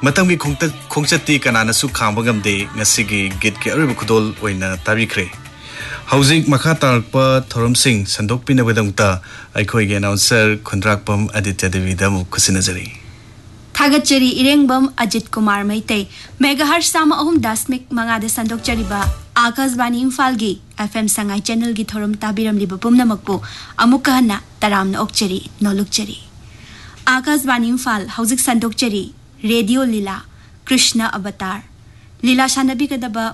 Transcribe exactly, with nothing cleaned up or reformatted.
Matangi खोंगत खोंगचती कनानसु खांबगमदे ngasiगी git ke aribu khudol oina tabikre hauzik makha tarpa thoromsing sandokpina wedamta aikhoi ge announcer khundrakpam aditya devi damu khusinajari Thagachari Irengbam Ajit Kumar Maitei Megahertz sama ahum dasmik mangade sandokchariba Akashvani Imphal-gi F M Sangai channel gi thorom tabiramliba pumnamakpu amuka hana taramna okchari nolukchari Akashvani Imphal hauzik sandokchari Radio Lila Krishna Avatar Lila Shanabi kadaba